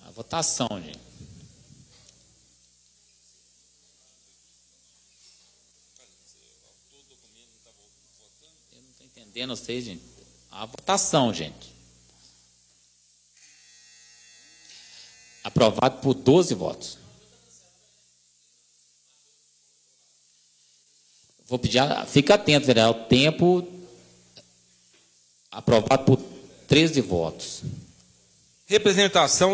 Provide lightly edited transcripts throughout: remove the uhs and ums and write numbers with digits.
A votação, gente. Eu não estou entendendo vocês, gente. A votação, gente. Aprovado por 12 votos. Vou pedir, fica atento, vereador, o tempo aprovado por 13 votos. Representação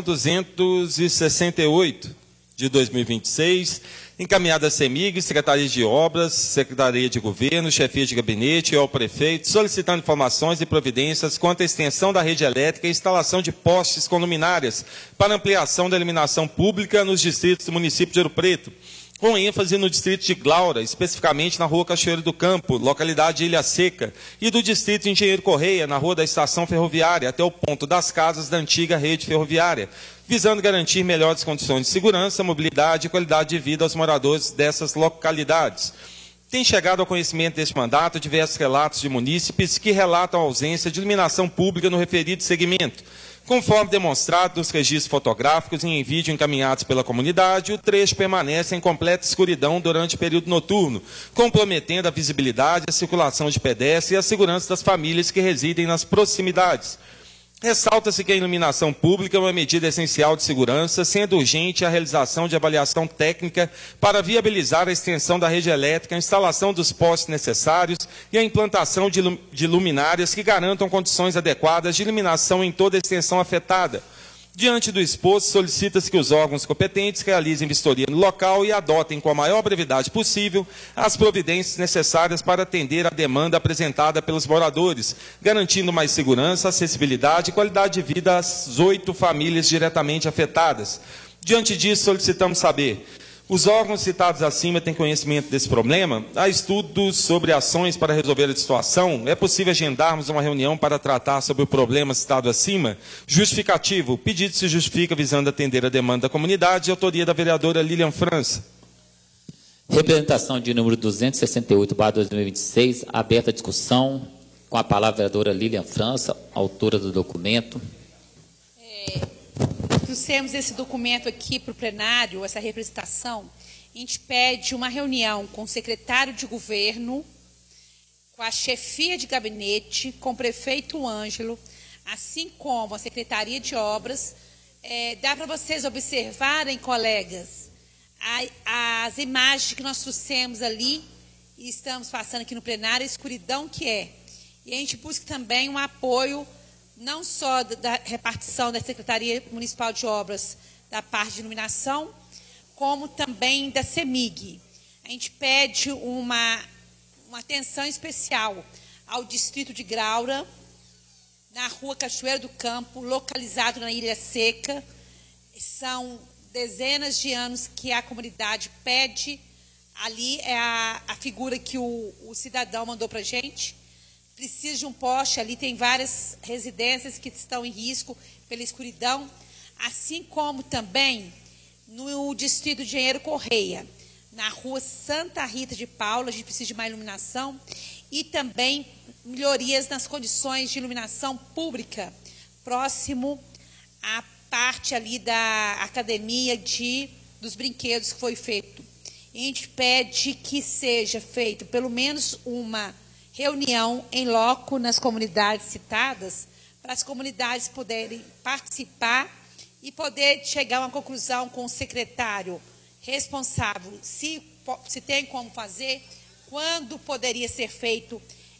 268 de 2026, encaminhada a CEMIG, Secretaria de Obras, Secretaria de Governo, Chefia de Gabinete e ao Prefeito, solicitando informações e providências quanto à extensão da rede elétrica e instalação de postes com luminárias para ampliação da iluminação pública nos distritos do município de Ouro Preto, com ênfase no distrito de Glaura, especificamente na Rua Cachoeiro do Campo, localidade de Ilha Seca, e do distrito de Engenheiro Correia, na Rua da Estação Ferroviária, até o ponto das casas da antiga rede ferroviária, visando garantir melhores condições de segurança, mobilidade e qualidade de vida aos moradores dessas localidades. Tem chegado ao conhecimento deste mandato diversos relatos de munícipes que relatam a ausência de iluminação pública no referido segmento. Conforme demonstrado nos registros fotográficos e em vídeo encaminhados pela comunidade, o trecho permanece em completa escuridão durante o período noturno, comprometendo a visibilidade, a circulação de pedestres e a segurança das famílias que residem nas proximidades. Ressalta-se que a iluminação pública é uma medida essencial de segurança, sendo urgente a realização de avaliação técnica para viabilizar a extensão da rede elétrica, a instalação dos postes necessários e a implantação de luminárias que garantam condições adequadas de iluminação em toda a extensão afetada. Diante do exposto, solicita-se que os órgãos competentes realizem vistoria no local e adotem com a maior brevidade possível as providências necessárias para atender à demanda apresentada pelos moradores, garantindo mais segurança, acessibilidade e qualidade de vida às 8 famílias diretamente afetadas. Diante disso, solicitamos saber: os órgãos citados acima têm conhecimento desse problema? Há estudos sobre ações para resolver a situação? É possível agendarmos uma reunião para tratar sobre o problema citado acima? Justificativo. O pedido se justifica visando atender a demanda da comunidade, de autoria da vereadora Lilian França. Representação de número 268/2026, aberta a discussão. Com a palavra a vereadora Lilian França, autora do documento. Trouxemos esse documento aqui para o plenário, essa representação. A gente pede uma reunião com o secretário de governo, com a chefia de gabinete, com o prefeito Ângelo, assim como a secretaria de obras. Dá para vocês observarem, colegas, as imagens que nós trouxemos ali e estamos passando aqui no plenário, a escuridão que é. E a gente busca também um apoio não só da repartição da Secretaria Municipal de Obras, da parte de iluminação, como também da CEMIG. A gente pede uma atenção especial ao distrito de Glaura, na Rua Cachoeiro do Campo, localizado na Ilha Seca. São dezenas de anos que a comunidade pede. Ali é a figura que o cidadão mandou para a gente. Precisa de um poste, ali tem várias residências que estão em risco pela escuridão, assim como também no distrito de Engenheiro Correia, na Rua Santa Rita de Paula, a gente precisa de mais iluminação, e também melhorias nas condições de iluminação pública, próximo à parte ali da academia dos brinquedos que foi feito. E a gente pede que seja feito pelo menos uma reunião em loco nas comunidades citadas, para as comunidades poderem participar e poder chegar a uma conclusão com o secretário responsável, se tem como fazer, quando poderia ser feito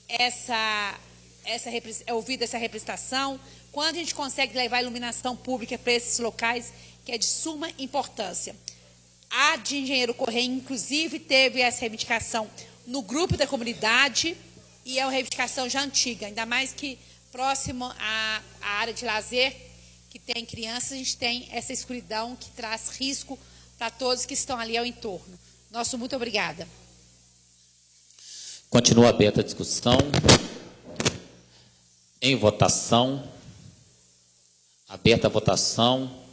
ouvida essa representação, quando a gente consegue levar a iluminação pública para esses locais, que é de suma importância. A de Engenheiro Correia, inclusive, teve essa reivindicação no grupo da comunidade, e é uma reivindicação já antiga, ainda mais que próximo à área de lazer, que tem crianças, a gente tem essa escuridão que traz risco para todos que estão ali ao entorno. Nosso muito obrigada. Continua aberta a discussão. Em votação. Aberta a votação.